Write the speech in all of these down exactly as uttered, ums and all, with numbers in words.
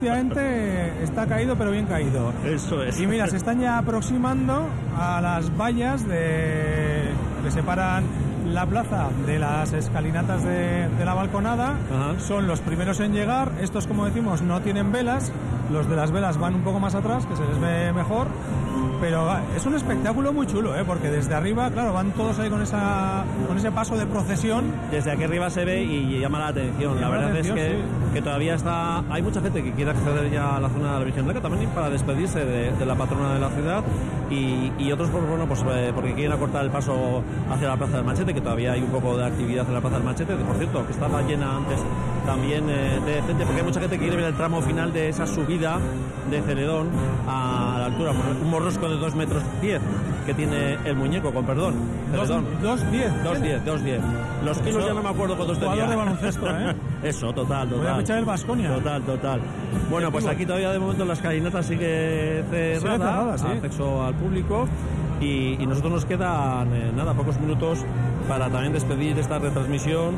Efectivamente está caído, pero bien caído. Eso es. Y mira, se están ya aproximando a las vallas de que separan la plaza de las escalinatas de, de la balconada. Ajá. Son los primeros en llegar. Estos, como decimos, no tienen velas. Los de las velas van un poco más atrás, que se les ve mejor. Pero es un espectáculo muy chulo, ¿eh? Porque desde arriba, claro, van todos ahí con esa con ese paso de procesión. Desde aquí arriba se ve y llama la atención. Llama la verdad la atención, es que, sí. que todavía está... Hay mucha gente que quiere acceder ya a la zona de la Virgen Blanca también para despedirse de, de la patrona de la ciudad y, y otros, pues, bueno, pues eh, porque quieren acortar el paso hacia la Plaza del Machete, que todavía hay un poco de actividad en la Plaza del Machete. Por cierto, que estaba llena antes también eh, de gente, porque hay mucha gente que quiere ver el tramo final de esa subida de Celedón a la altura, un morrosco de dos metros diez que tiene el muñeco, con perdón. Celedón. dos diez. dos diez, dos diez. Los kilos Eso, ya no me acuerdo cuántos tenía. jugador de baloncesto, ¿eh? Eso, total, total. Voy a fichar el Baskonia. Total, total. Bueno, pues aquí todavía de momento la escalinata sigue cerrada, Sigue cerrada, sí. acceso al público. Y, y nosotros nos quedan, eh, nada, pocos minutos para también despedir esta retransmisión.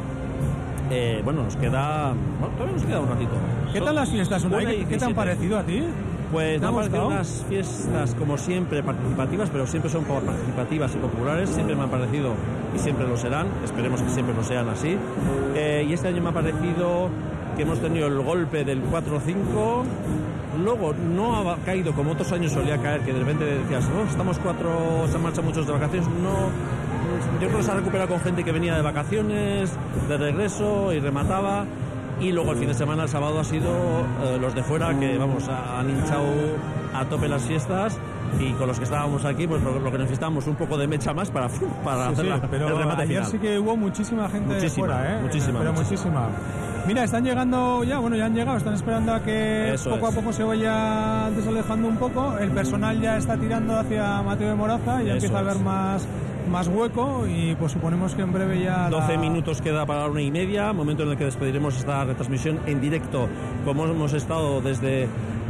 Eh, bueno, nos queda... Bueno, todavía nos queda un ratito. ¿Qué Son tal las fiestas, Unai? ¿Qué, ¿Qué te han parecido a ti? Pues ¿Te me ha han parecido gustado? unas fiestas, como siempre, participativas, pero siempre son participativas y populares. Siempre me han parecido y siempre lo serán. Esperemos que siempre lo sean así. Eh, y este año me ha parecido que hemos tenido el golpe del cuatro cinco. Luego no ha caído como otros años solía caer, que de repente decías, oh, estamos cuatro, se han marchado muchos de vacaciones. No, yo creo que se ha recuperado con gente que venía de vacaciones, de regreso y remataba. Y luego el fin de semana, el sábado, ha sido eh, los de fuera que, vamos, han hinchado a tope las fiestas, y con los que estábamos aquí, pues lo, lo que necesitábamos un poco de mecha más para, para Sí, hacer sí, la, pero el remate ayer final. sí que hubo muchísima gente Muchísima, de fuera, ¿eh? muchísima, Pero muchísima. muchísima. Mira, están llegando ya, bueno, ya han llegado, están esperando a que Eso poco es. a poco se vaya desalejando un poco. El personal ya está tirando hacia Mateo de Moraza, ya Eso empieza a es. haber más, más hueco, y pues suponemos que en breve ya... la- doce minutos queda para la una y media, momento en el que despediremos esta retransmisión en directo, como hemos estado desde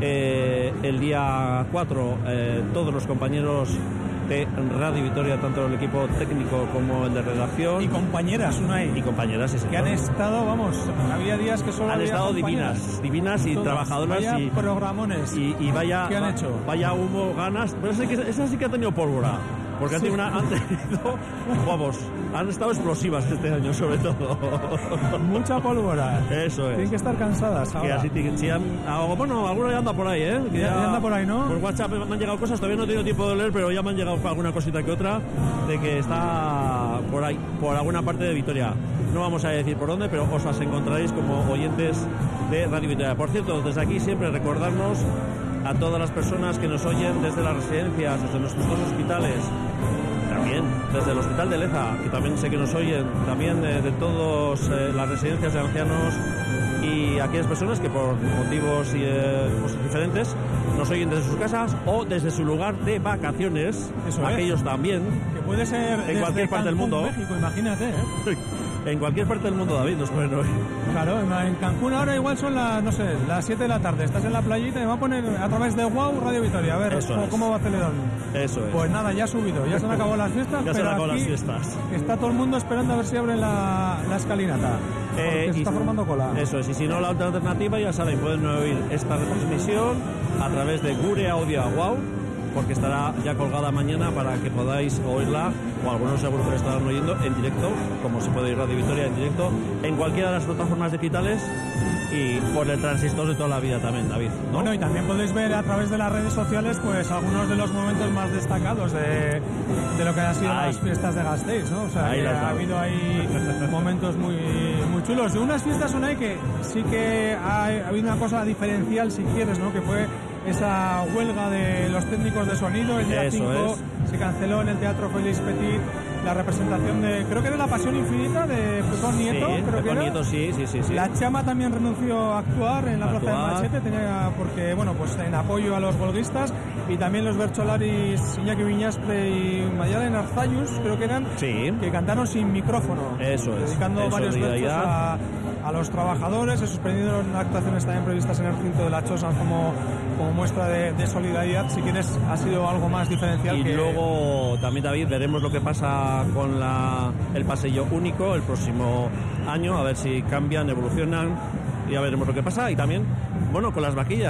eh, el día cuatro, eh, todos los compañeros de Radio Vitoria, tanto el equipo técnico como el de redacción. Y compañeras, Unai. Y compañeras, sí, que señor. han estado, vamos, había días que solo Han había estado compañeras. divinas, divinas y Todas. trabajadoras. Vaya y programones. Y, y vaya, ¿Qué han va- hecho? vaya humo, ganas. Pero esa, sí que- esa sí que ha tenido pólvora. Porque han Sí. tenido una, han tenido, vamos, han estado explosivas este año, sobre todo. Mucha pólvora. Eso es. Tienen que estar cansadas Que ahora. así, te- si han- ah, bueno, alguno ya anda por ahí, ¿eh? Que Ya- ya anda por ahí, ¿no? Por WhatsApp me han llegado cosas, todavía no he tenido tiempo de leer, pero ya me han llegado alguna cosita que otra de que está por ahí, por alguna parte de Vitoria. No vamos a decir por dónde, pero os las encontraréis como oyentes de Radio Vitoria. Por cierto, desde aquí siempre recordarnos a todas las personas que nos oyen desde las residencias, desde nuestros dos hospitales, también desde el Hospital de Leza, que también sé que nos oyen, también de, de todas eh, las residencias de ancianos, y aquellas personas que por motivos eh, pues, diferentes nos oyen desde sus casas o desde su lugar de vacaciones. Eso es. Aquellos también, Que puede ser En desde cualquier parte del Cancún, mundo. México, imagínate, ¿eh? en cualquier parte del mundo, David, nos pueden oír. Claro, en en Cancún ahora igual son las, no sé, las siete de la tarde. Estás en la playita y va a poner a través de Wow Radio Vitoria. A ver, Eso ¿cómo, es. cómo va Celedón? Eso es. Pues nada, ya ha subido, ya se han acabado las fiestas, Ya se pero han acabado aquí las fiestas. está todo el mundo esperando a ver si abren la, la escalinata. Porque Eh, se y está si- formando cola. Eso es, y si no, la otra alternativa, ya saben, pueden oír esta retransmisión a través de Gure Audio Wow, porque estará ya colgada mañana para que podáis oírla, o algunos seguro que la estarán oyendo en directo, como se puede oír Radio Vitoria en directo, en cualquiera de las plataformas digitales y por el transistor de toda la vida también, David, ¿no? Bueno, y también podéis ver a través de las redes sociales pues algunos de los momentos más destacados de, de lo que han sido Ay. las fiestas de Gasteiz, ¿no? O sea, Ahí que las ha damos. habido ahí momentos muy, muy chulos. De unas fiestas son ahí que sí que ha, ha habido una cosa diferencial, si quieres, ¿no? Que fue esa huelga de los técnicos de sonido. El día Eso cinco es. se canceló en el Teatro Félix Petit la representación de, creo que era La Pasión Infinita de Pepón Nieto, sí, creo que Pepón era. Nieto, sí, sí, sí, sí. La Chama también renunció a actuar en la Plaza del Actuar. Machete, tenía, porque, bueno, pues en apoyo a los huelguistas, y también los Bercholaris, Iñaki Viñaspre y Mayalen Arzayus, creo que eran, Sí. que cantaron sin micrófono. Eso es. Dedicando En varios versos solidaridad. a, a los trabajadores. Se suspendieron actuaciones también previstas en el recinto de la Chosa como, como muestra de, de solidaridad. Si quieres, ha sido algo más diferencial. Y que... luego también, David, veremos lo que pasa con la, el pasillo único el próximo año, a ver si cambian, evolucionan, y ya veremos lo que pasa. Y también, bueno, con las vaquillas.